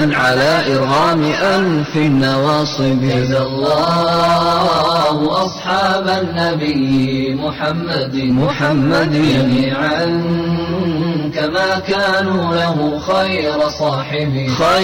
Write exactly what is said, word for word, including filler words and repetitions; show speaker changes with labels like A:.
A: عزيما على إرغام أنف النواصب.
B: جزى الله أصحاب النبي محمد
A: محمد
B: جميعا كما كانوا له خير صاحبي.